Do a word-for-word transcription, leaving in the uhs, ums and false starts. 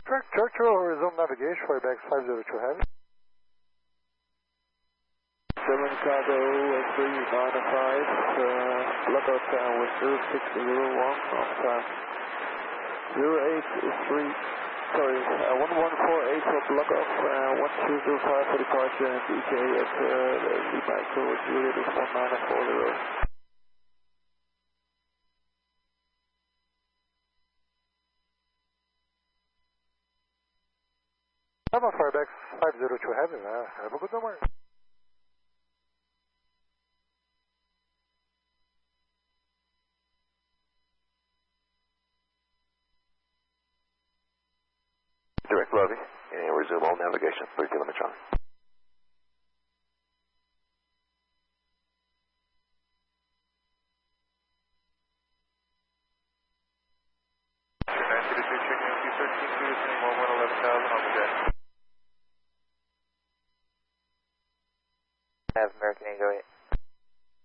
Track Churchill, resume navigation, Firebags five zero two heavy. seven Chicago, three nine five, uh, lookout uh, with zero six zero one on time. zero eight three, sorry, uh, one one four eight for lookout, uh, one two zero five for departure, and E T A at uh, Lima Echo Juliet is one nine four zero. seven Firebags five zero two heavy, uh, have a good morning. Direct lobby, and resume all navigation, three kilometers. nine thirty-two, checking in Q thirteen, two descending one one eleven thousand on the deck. Have American eight oh eight.